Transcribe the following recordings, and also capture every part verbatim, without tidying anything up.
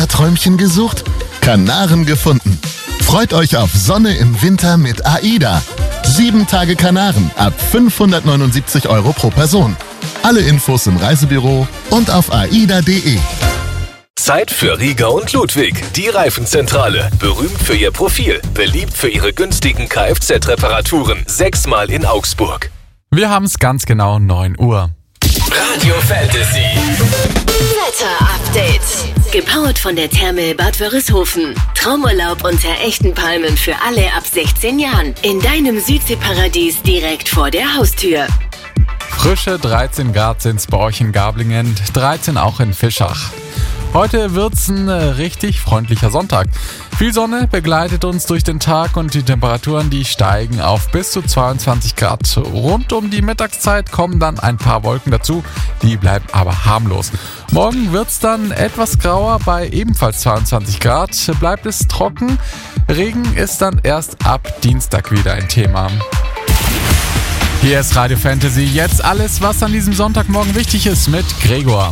Winterträumchen gesucht? Kanaren gefunden. Freut euch auf Sonne im Winter mit AIDA. Sieben Tage Kanaren ab fünfhundertneunundsiebzig Euro pro Person. Alle Infos im Reisebüro und auf aida punkt de. Zeit für Rieger und Ludwig, die Reifenzentrale. Berühmt für ihr Profil, beliebt für ihre günstigen Kfz-Reparaturen. Sechsmal in Augsburg. Wir haben es ganz genau neun Uhr. Radio Fantasy. Wetter-Update. Gepowert von der Therme Bad Wörishofen. Traumurlaub unter echten Palmen für alle ab sechzehn Jahren. In deinem Südseeparadies direkt vor der Haustür. Frische dreizehn Grad sind's bei euch in Gablingen, dreizehn auch in Fischach. Heute wird's ein richtig freundlicher Sonntag. Viel Sonne begleitet uns durch den Tag und die Temperaturen, die steigen auf bis zu zweiundzwanzig Grad. Rund um die Mittagszeit kommen dann ein paar Wolken dazu, die bleiben aber harmlos. Morgen wird's dann etwas grauer bei ebenfalls zweiundzwanzig Grad. Bleibt es trocken, Regen ist dann erst ab Dienstag wieder ein Thema. Hier ist Radio Fantasy, jetzt alles, was an diesem Sonntagmorgen wichtig ist mit Gregor.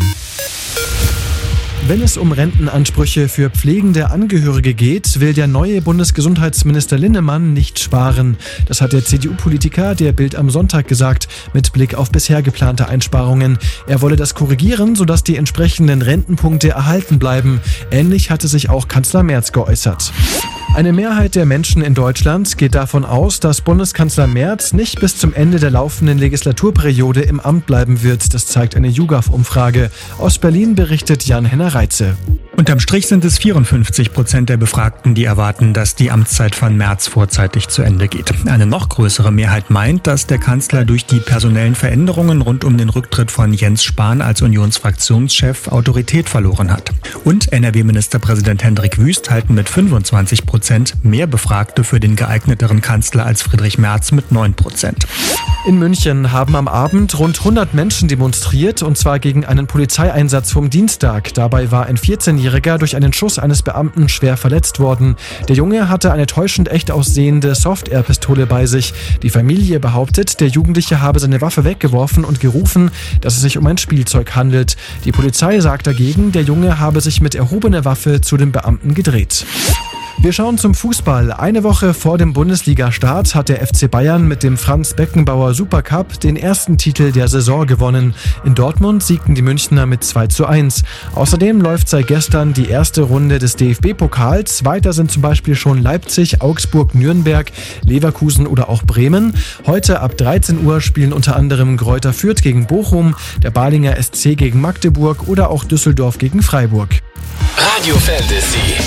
Wenn es um Rentenansprüche für pflegende Angehörige geht, will der neue Bundesgesundheitsminister Linnemann nicht sparen. Das hat der C D U-Politiker der Bild am Sonntag gesagt, mit Blick auf bisher geplante Einsparungen. Er wolle das korrigieren, sodass die entsprechenden Rentenpunkte erhalten bleiben. Ähnlich hatte sich auch Kanzler Merz geäußert. Eine Mehrheit der Menschen in Deutschland geht davon aus, dass Bundeskanzler Merz nicht bis zum Ende der laufenden Legislaturperiode im Amt bleiben wird. Das zeigt eine YouGov-Umfrage. Aus Berlin berichtet Jan-Henner Reitze. Unterm Strich sind es vierundfünfzig Prozent der Befragten, die erwarten, dass die Amtszeit von Merz vorzeitig zu Ende geht. Eine noch größere Mehrheit meint, dass der Kanzler durch die personellen Veränderungen rund um den Rücktritt von Jens Spahn als Unionsfraktionschef Autorität verloren hat. Und N R W-Ministerpräsident Hendrik Wüst halten mit fünfundzwanzig Prozent mehr Befragte für den geeigneteren Kanzler als Friedrich Merz mit neun Prozent. In München haben am Abend rund hundert Menschen demonstriert, und zwar gegen einen Polizeieinsatz vom Dienstag. Dabei war ein vierzehnjähriger durch einen Schuss eines Beamten schwer verletzt worden. Der Junge hatte eine täuschend echt aussehende Soft-Air-Pistole bei sich. Die Familie behauptet, der Jugendliche habe seine Waffe weggeworfen und gerufen, dass es sich um ein Spielzeug handelt. Die Polizei sagt dagegen, der Junge habe sich mit erhobener Waffe zu dem Beamten gedreht. Wir schauen zum Fußball. Eine Woche vor dem Bundesliga-Start hat der F C Bayern mit dem Franz-Beckenbauer Supercup den ersten Titel der Saison gewonnen. In Dortmund siegten die Münchner mit zwei zu eins. Außerdem läuft seit gestern die erste Runde des D F B-Pokals. Weiter sind zum Beispiel schon Leipzig, Augsburg, Nürnberg, Leverkusen oder auch Bremen. Heute ab dreizehn Uhr spielen unter anderem Greuther Fürth gegen Bochum, der Balinger S C gegen Magdeburg oder auch Düsseldorf gegen Freiburg. Radio Fantasy.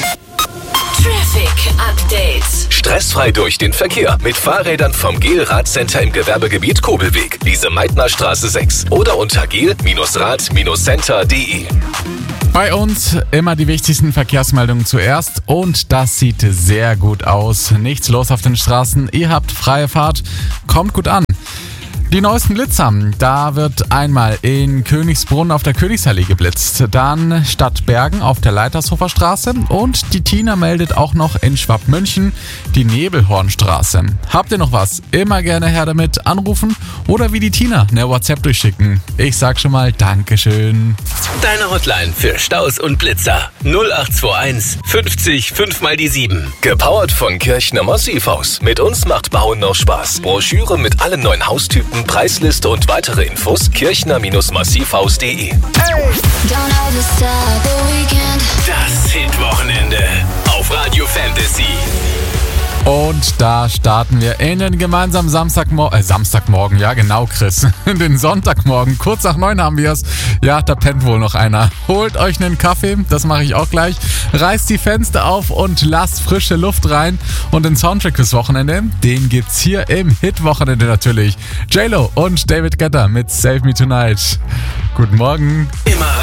Traffic Update. Stressfrei durch den Verkehr mit Fahrrädern vom Gel Radcenter im Gewerbegebiet Kobelweg, Lise-Meitner-Straße sechs oder unter gel Rad Center punkt de. Bei uns immer die wichtigsten Verkehrsmeldungen zuerst und das sieht sehr gut aus. Nichts los auf den Straßen, ihr habt freie Fahrt, kommt gut an. Die neuesten Blitzer, da wird einmal in Königsbrunn auf der Königsallee geblitzt, dann Stadtbergen auf der Leitershofer Straße und die Tina meldet auch noch in Schwabmünchen die Nebelhornstraße. Habt ihr noch was? Immer gerne her damit, anrufen oder wie die Tina eine WhatsApp durchschicken. Ich sag schon mal Dankeschön. Deine Hotline für Staus und Blitzer null acht zwei eins fünfzig fünf mal die sieben. Gepowert von Kirchner Massivhaus. Mit uns macht Bauen noch Spaß. Broschüre mit allen neuen Haustypen, Preisliste und weitere Infos kirchner Massivhaus punkt de. Das Hitwochenende auf Radio Fantasy. Und da starten wir in den gemeinsamen Samstagmorgen, äh, Samstagmorgen, ja genau Chris, den Sonntagmorgen, kurz nach neun haben wir es. Ja, da pennt wohl noch einer. Holt euch einen Kaffee, das mache ich auch gleich. Reißt die Fenster auf und lasst frische Luft rein. Und den Soundtrack fürs Wochenende, den gibt's hier im Hitwochenende natürlich. J-Lo und David Guetta mit Save Me Tonight. Guten Morgen. Immer